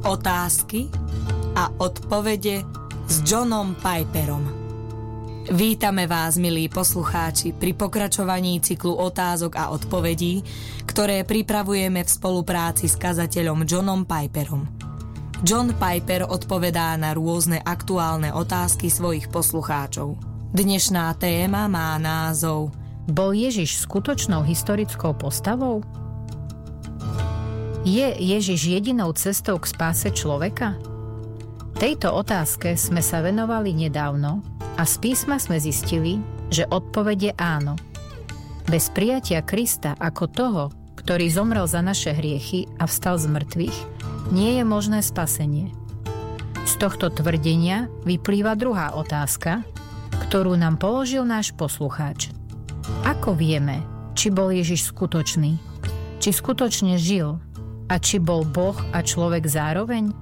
Otázky a odpovede s Johnom Piperom. Vítame vás, milí poslucháči, pri pokračovaní cyklu otázok a odpovedí, ktoré pripravujeme v spolupráci s kazateľom Johnom Piperom. John Piper odpovedá na rôzne aktuálne otázky svojich poslucháčov. Dnešná téma má názov: Bol Ježiš skutočnou historickou postavou? Je Ježiš jedinou cestou k spáse človeka? Tejto otázke sme sa venovali nedávno a z písma sme zistili, že odpoveď je áno. Bez prijatia Krista ako toho, ktorý zomrel za naše hriechy a vstal z mŕtvych, nie je možné spasenie. Z tohto tvrdenia vyplýva druhá otázka, ktorú nám položil náš poslucháč. Ako vieme, či bol Ježiš skutočný? Či skutočne žil? A či bol Boh a človek zároveň?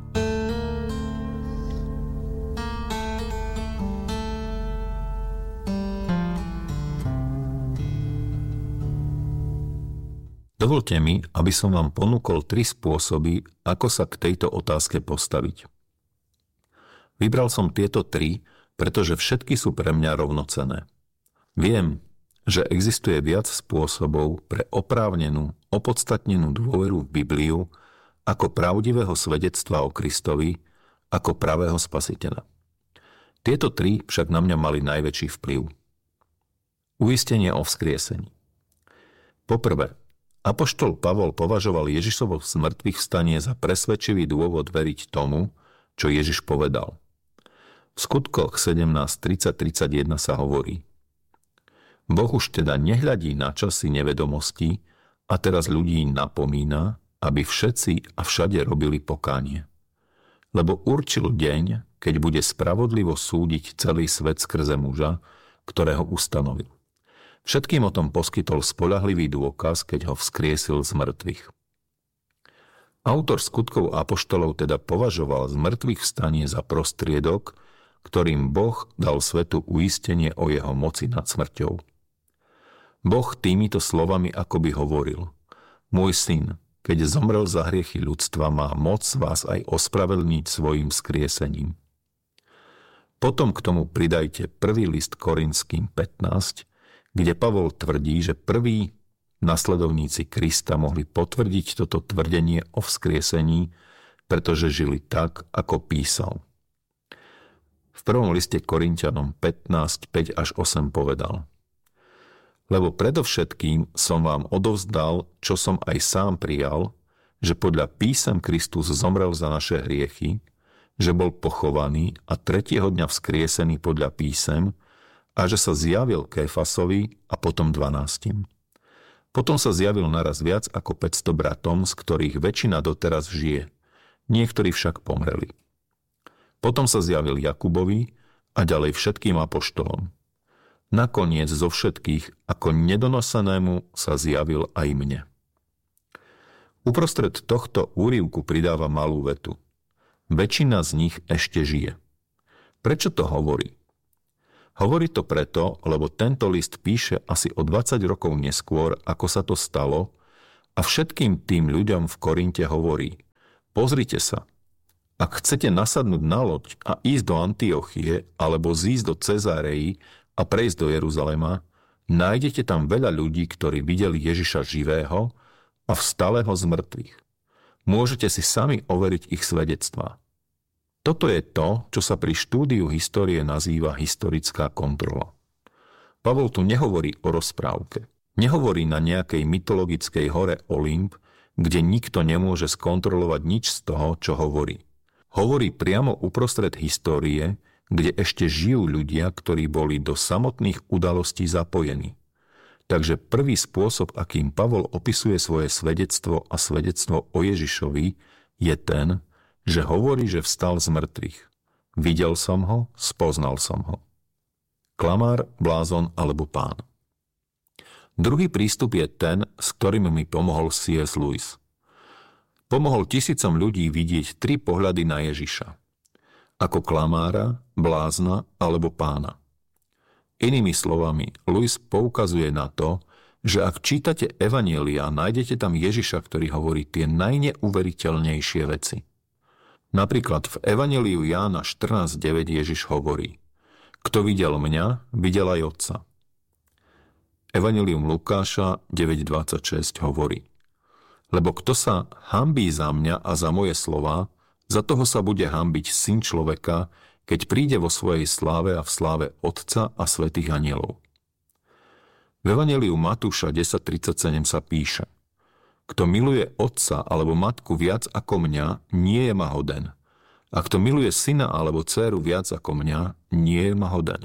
Dovolte mi, aby som vám ponúkol 3 spôsoby, ako sa k tejto otázke postaviť. Vybral som tieto 3, pretože všetky sú pre mňa rovnocenné. Viem, že existuje viac spôsobov pre oprávnenú, opodstatnenú dôveru v Bibliu ako pravdivého svedectva o Kristovi, ako pravého spasiteľa. Tieto 3 však na mňa mali najväčší vplyv. Uistenie o vzkriesení. Poprvé, apoštol Pavol považoval Ježišovo zmrtvých vstanie za presvedčivý dôvod veriť tomu, čo Ježiš povedal. V skutkoch 17:30-31 sa hovorí: Boh už teda nehľadí na časy nevedomosti a teraz ľudí napomína, aby všetci a všade robili pokánie. Lebo určil deň, keď bude spravodlivo súdiť celý svet skrze muža, ktorého ustanovil. Všetkým o tom poskytol spoľahlivý dôkaz, keď ho vzkriesil z mŕtvych. Autor skutkov apoštolov teda považoval zmrtvých vstanie za prostriedok, ktorým Boh dal svetu uistenie o jeho moci nad smrťou. Boh týmito slovami akoby hovoril: Môj syn, keď zomrel za hriechy ľudstva, má moc vás aj ospravedlniť svojim vzkriesením. Potom k tomu pridajte 1. list Korinským 15, kde Pavol tvrdí, že prví nasledovníci Krista mohli potvrdiť toto tvrdenie o vzkriesení, pretože žili tak, ako písal. V 1. liste Korinťanom 15, 5-8 povedal: Lebo predovšetkým som vám odovzdal, čo som aj sám prijal, že podľa písem Kristus zomrel za naše hriechy, že bol pochovaný a 3. dňa vzkriesený podľa písem a že sa zjavil Kéfasovi a potom 12. Potom sa zjavil naraz viac ako 500 bratom, z ktorých väčšina doteraz žije. Niektorí však pomreli. Potom sa zjavil Jakubovi a ďalej všetkým apoštolom. Nakoniec zo všetkých ako nedonosenému sa zjavil aj mne. Uprostred tohto úryvku pridáva malú vetu. Väčšina z nich ešte žije. Prečo to hovorí? Hovorí to preto, lebo tento list píše asi o 20 rokov neskôr, ako sa to stalo, a všetkým tým ľuďom v Korinte hovorí: Pozrite sa, ak chcete nasadnúť na loď a ísť do Antiochie alebo zísť do Cezáreji a prejsť do Jeruzalema, nájdete tam veľa ľudí, ktorí videli Ježiša živého a vstalého z mŕtvych. Môžete si sami overiť ich svedectvá. Toto je to, čo sa pri štúdiu histórie nazýva historická kontrola. Pavol tu nehovorí o rozprávke. Nehovorí na nejakej mytologickej hore Olymp, kde nikto nemôže skontrolovať nič z toho, čo hovorí. Hovorí priamo uprostred histórie, kde ešte žijú ľudia, ktorí boli do samotných udalostí zapojení. Takže prvý spôsob, akým Pavol opisuje svoje svedectvo a svedectvo o Ježišovi, je ten, že hovorí, že vstal z mŕtvych. Videl som ho, spoznal som ho. Klamár, blázon alebo pán. Druhý prístup je ten, s ktorým mi pomohol C.S. Lewis. Pomohol tisícom ľudí vidieť 3 pohľady na Ježiša. Ako klamára, blázna alebo pána. Inými slovami, Lewis poukazuje na to, že ak čítate Evanjelia, nájdete tam Ježiša, ktorý hovorí tie najneuveriteľnejšie veci. Napríklad v Evanjeliu Jána 14.9 Ježiš hovorí: Kto videl mňa, videl aj Otca. Evanjelium Lukáša 9.26 hovorí: Lebo kto sa hanbí za mňa a za moje slová, za toho sa bude hanbiť Syn človeka, keď príde vo svojej sláve a v sláve Otca a svätých anjelov. V Evanjeliu Matúša 10.37 sa píše: Kto miluje otca alebo matku viac ako mňa, nie je ma hoden. A kto miluje syna alebo dcéru viac ako mňa, nie je ma hoden.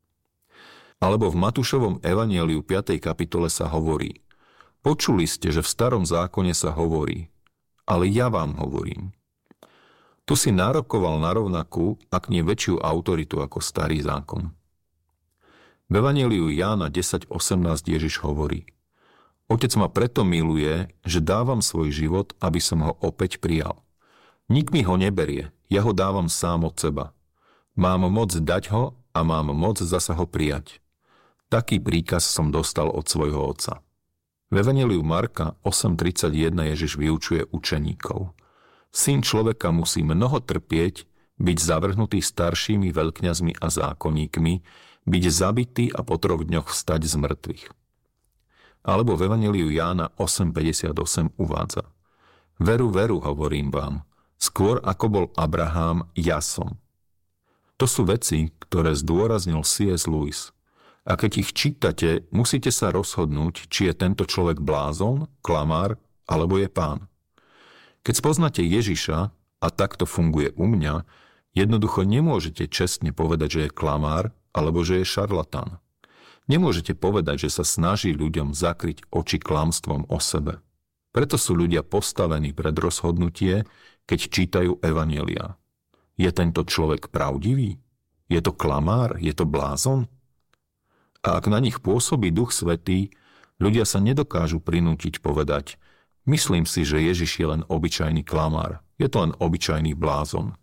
Alebo v Matúšovom Evanjeliu 5. kapitole sa hovorí: Počuli ste, že v starom zákone sa hovorí, ale ja vám hovorím. Tu si nárokoval na rovnakú, ak nie väčšiu autoritu ako starý zákon. V Evanjeliu Jána 10.18 Ježiš hovorí: Otec ma preto miluje, že dávam svoj život, aby som ho opäť prijal. Nik mi ho neberie, ja ho dávam sám od seba. Mám moc dať ho a mám moc zasa ho prijať. Taký príkaz som dostal od svojho otca. V Evanjeliu Marka 8.31 Ježiš vyučuje učeníkov: Syn človeka musí mnoho trpieť, byť zavrhnutý staršími veľkňazmi a zákonníkmi, byť zabitý a po 3 dňoch vstať z mŕtvych. Alebo v Evanjeliu Jána 8.58 uvádza: Veru, veru, hovorím vám, skôr ako bol Abrahám, ja som. To sú veci, ktoré zdôraznil C.S. Lewis. A keď ich čítate, musíte sa rozhodnúť, či je tento človek blázon, klamár, alebo je pán. Keď spoznáte Ježiša, a takto funguje u mňa, jednoducho nemôžete čestne povedať, že je klamár, alebo že je šarlatán. Nemôžete povedať, že sa snaží ľuďom zakryť oči klamstvom o sebe. Preto sú ľudia postavení pred rozhodnutie, keď čítajú evanjelia. Je tento človek pravdivý? Je to klamár? Je to blázon? A ak na nich pôsobí Duch Svätý, ľudia sa nedokážu prinútiť povedať: Myslím si, že Ježiš je len obyčajný klamár. Je to len obyčajný blázon.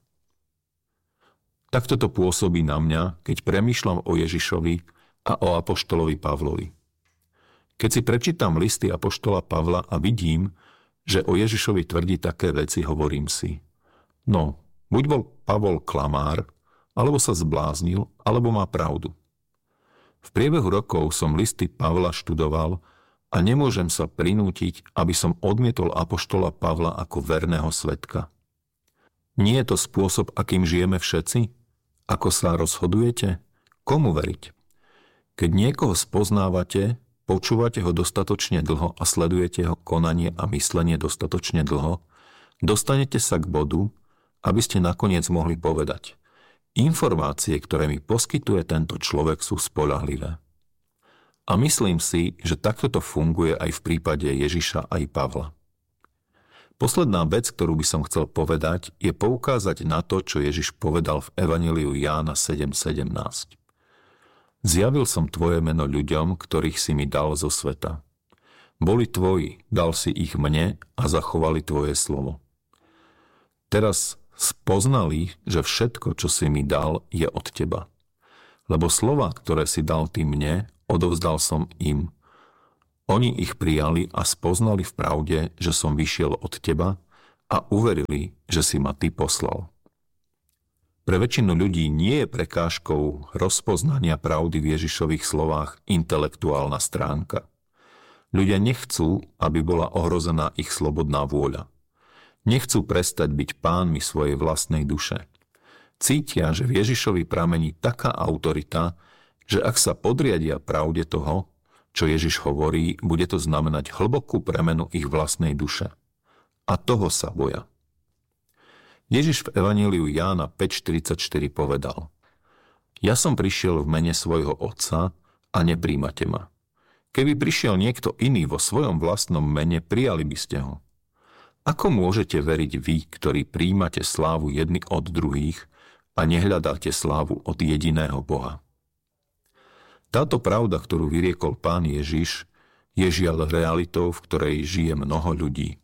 Takto to pôsobí na mňa, keď premýšľam o Ježišovi a o apoštolovi Pavlovi. Keď si prečítam listy apoštola Pavla a vidím, že o Ježišovi tvrdí také veci, hovorím si: No, buď bol Pavol klamár, alebo sa zbláznil, alebo má pravdu. V priebehu rokov som listy Pavla študoval a nemôžem sa prinútiť, aby som odmietol apoštola Pavla ako verného svedka. Nie je to spôsob, akým žijeme všetci? Ako sa rozhodujete? Komu veriť? Keď niekoho spoznávate, počúvate ho dostatočne dlho a sledujete jeho konanie a myslenie dostatočne dlho, dostanete sa k bodu, aby ste nakoniec mohli povedať: Informácie, ktoré mi poskytuje tento človek, sú spoľahlivé. A myslím si, že takto to funguje aj v prípade Ježiša aj Pavla. Posledná vec, ktorú by som chcel povedať, je poukázať na to, čo Ježiš povedal v Evanjeliu Jána 7.17. Zjavil som tvoje meno ľuďom, ktorých si mi dal zo sveta. Boli tvoji, dal si ich mne a zachovali tvoje slovo. Teraz spoznali, že všetko, čo si mi dal, je od teba. Lebo slova, ktoré si dal ty mne, odovzdal som im. Oni ich prijali a spoznali v pravde, že som vyšiel od teba a uverili, že si ma ty poslal. Pre väčšinu ľudí nie je prekážkou rozpoznania pravdy v Ježišových slovách intelektuálna stránka. Ľudia nechcú, aby bola ohrozená ich slobodná vôľa. Nechcú prestať byť pánmi svojej vlastnej duše. Cítia, že v Ježišovi pramení taká autorita, že ak sa podriadia pravde toho, čo Ježiš hovorí, bude to znamenať hlbokú premenu ich vlastnej duše. A toho sa boja. Ježiš v Evanjeliu Jána 5.44 povedal: Ja som prišiel v mene svojho Otca a nepríjmate ma. Keby prišiel niekto iný vo svojom vlastnom mene, prijali by ste ho. Ako môžete veriť vy, ktorí príjmate slávu jedni od druhých a nehľadáte slávu od jediného Boha? Táto pravda, ktorú vyriekol Pán Ježiš, je žiaľ realitou, v ktorej žije mnoho ľudí.